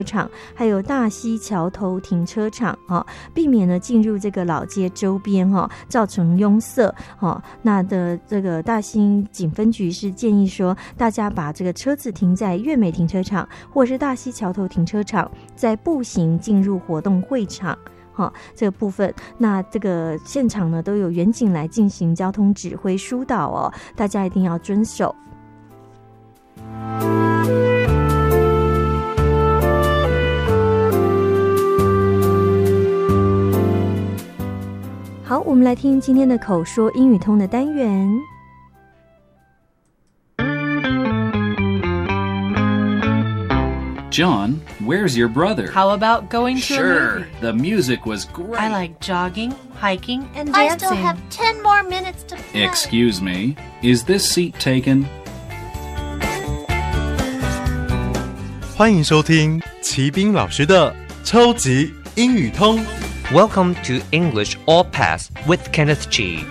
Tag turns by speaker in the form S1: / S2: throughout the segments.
S1: 场，还有大溪桥头停车场，避免呢进入这个老街周边，造成拥塞。那的这个大溪警分局是建议说，大家把这个车子停在月美停车场或是大溪桥头停车场，再步行进入活动会场。这个部分，那这个现场呢都有员警来进行交通指挥疏导，大家一定要遵守。好，我们来听今天的口说英语通的单元。
S2: John, where's your brother?
S3: How about going to
S2: Sure,
S3: a movie?
S2: the music was great.
S3: I like jogging, hiking, and
S4: I
S3: dancing.
S4: still have 10 more minutes to play.
S2: Excuse me, is this seat taken?
S5: 欢迎收听齐斌老师的超级英语通。
S6: Welcome to English All Pass with Kenneth Chi.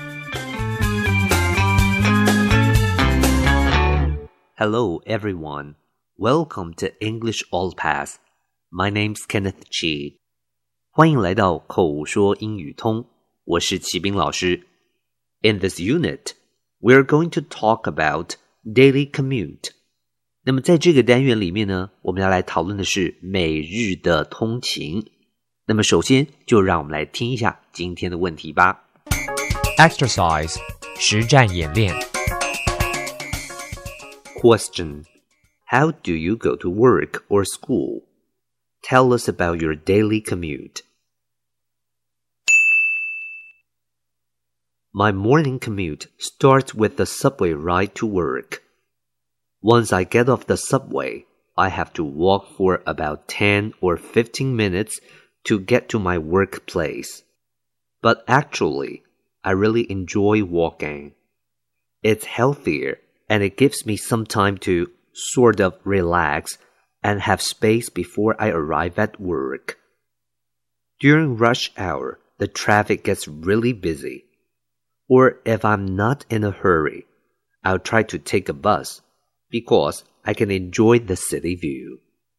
S6: Hello, everyone. Welcome to English All Pass. My name's Kenneth Chi. 欢迎来到口说英语通，我是齐斌老师。In this unit, we're going to talk about daily commute. 那么在这个单元里面呢，我们要来讨论的是每日的通勤。那么首先就让我们来听一下今天的问题吧。Exercise 实战演练。Question: How do you go to work or school? Tell us about your daily commute. My morning commute starts with the subway ride to work. Once I get off the subway, I have to walk for about 10 or 15 minutes to get to my workplace. But actually, I really enjoy walking. It's healthier and it gives me some time to sort of relax and have space before I arrive at work. During rush hour, the traffic gets really busy. Or if I'm not in a hurry, I'll try to take a bus because I can enjoy the city view.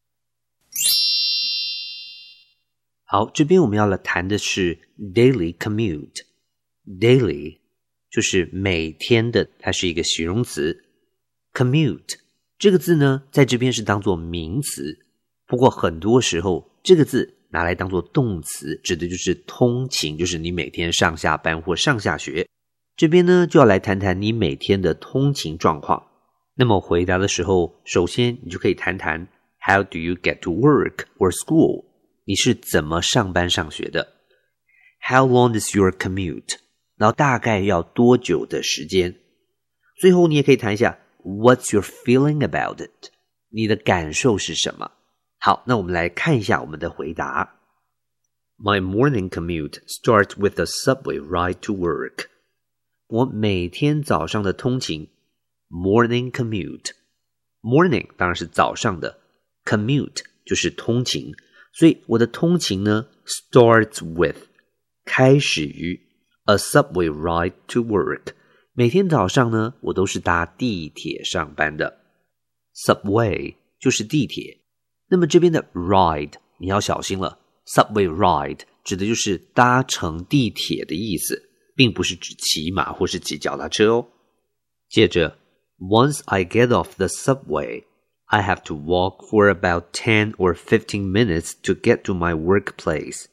S6: 好，这边我们要来谈的是 daily commute. Daily 就是每天的，它是一个形容词。Commute 这个字呢，在这边是当作名词，不过很多时候这个字拿来当作动词，指的就是通勤，就是你每天上下班或上下学。这边呢，就要来谈谈你每天的通勤状况。那么回答的时候，首先你就可以谈谈 How do you get to work or school? 你是怎么上班上学的？ How long is your commute? 然后大概要多久的时间？最后你也可以谈一下 What's your feeling about it? 你的感受是什么？好，那我们来看一下我们的回答。My morning commute starts with a subway ride to work. 我每天早上的通勤 Morning commute. Morning 当然是早上的， commute 就是通勤，所以我的通勤呢 starts with 开始于 a subway ride to work. 每天早上呢，我都是搭地铁上班的。Subway 就是地铁，那么这边的 ride 你要小心了， subway ride 指的就是搭乘地铁的意思，并不是指骑马或是骑脚踏车哦。接着 Once I get off the subway, I have to walk for about 10 or 15 minutes to get to my workplace.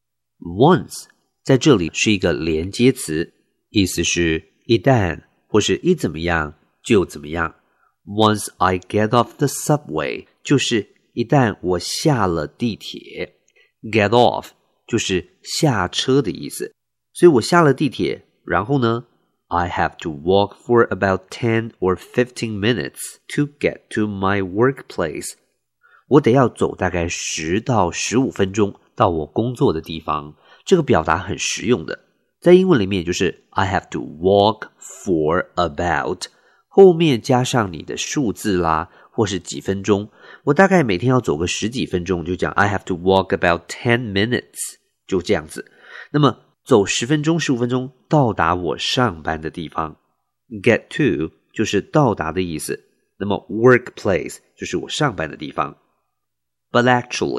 S6: Once 在这里是一个连接词，意思是一旦或是一怎么样就怎么样。Once I get off the subway 就是一旦我下了地铁， get off 就是下车的意思，所以我下了地铁，然后呢I have to walk for about 10 or 15 minutes to get to my workplace. 我得要走大概10到15分钟到我工作的地方。这个表达很实用的，在英文里面就是 I have to walk for about 后面加上你的数字啦，或是几分钟。我大概每天要走个10几分钟，就讲 I have to walk about 10 minutes 就这样子。那么走10分钟15分钟到达我上班的地方。 Get to 就是到达的意思，那么 workplace 就是我上班的地方。 But actually